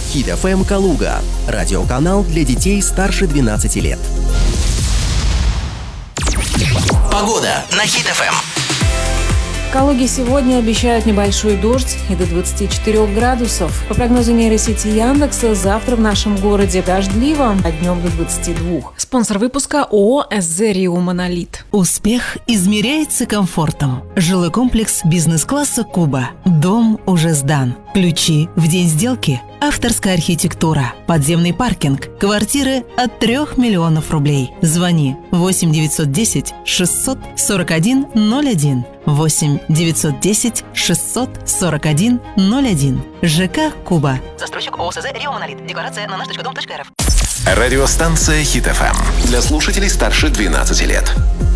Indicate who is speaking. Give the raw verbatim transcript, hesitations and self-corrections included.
Speaker 1: Хит эф эм Калуга. Радиоканал для детей старше двенадцати лет. Погода на Хит эф эм.
Speaker 2: В Калуге сегодня обещают небольшой дождь и до двадцати четырёх градусов. По прогнозу нейросети Яндекса, завтра в нашем городе дождливо, а днем до двадцати двух. Спонсор выпуска ООО «эс зэ Рио Монолит».
Speaker 3: Успех измеряется комфортом. Жилой комплекс бизнес-класса «Куба». Дом уже сдан. Ключи в день сделки. Авторская архитектура. Подземный паркинг. Квартиры от трех миллионов рублей. Звони восемь девятьсот десять шестьсот сорок один ноль один. восемь девятьсот десять шестьсот сорок один ноль один. ЖК «Куба».
Speaker 4: Застройщик ООО «эс зэ Рио Монолит». Декларация на наш точка дом точка эр эф.
Speaker 5: Радиостанция Хит эф эм. Для слушателей старше двенадцати лет.